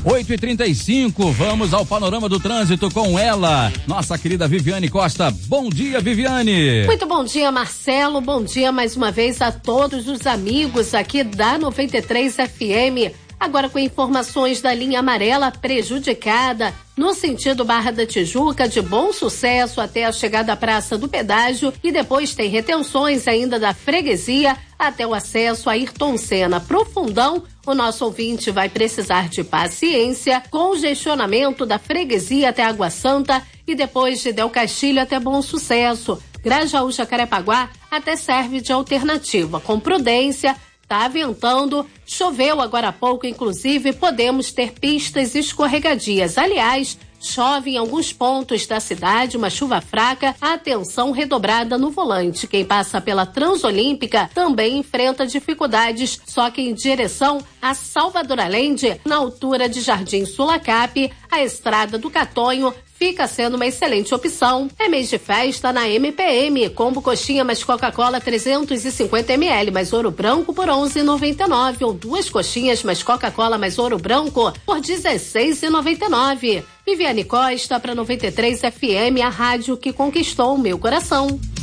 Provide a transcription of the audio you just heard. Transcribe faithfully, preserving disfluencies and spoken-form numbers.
oito e trinta e cinco, vamos ao panorama do trânsito com ela, nossa querida Viviane Costa. Bom dia, Viviane. Muito bom dia, Marcelo. Bom dia mais uma vez a todos os amigos aqui da noventa e três F M. Agora com informações da linha amarela prejudicada, no sentido Barra da Tijuca, de Bom Sucesso até a chegada à Praça do Pedágio, e depois tem retenções ainda da Freguesia até o acesso a Ayrton Senna. Pro Fundão, o nosso ouvinte vai precisar de paciência, congestionamento da Freguesia até Água Santa e depois de Del Castilho até Bom Sucesso. Grajaú, Jacarepaguá até serve de alternativa. Com prudência, tá ventando, choveu agora há pouco, inclusive podemos ter pistas escorregadias. Aliás, chove em alguns pontos da cidade, uma chuva fraca, atenção redobrada no volante. Quem passa pela Transolímpica também enfrenta dificuldades, só que em direção a Salvador Allende, na altura de Jardim Sulacap, a estrada do Catonho fica sendo uma excelente opção. É mês de festa na M P M. Combo coxinha mais Coca-Cola trezentos e cinquenta mililitros mais ouro branco por onze reais e noventa e nove centavos. Ou duas coxinhas mais Coca-Cola mais ouro branco por dezesseis reais e noventa e nove centavos. Viviane Costa para noventa e três F M, a rádio que conquistou o meu coração.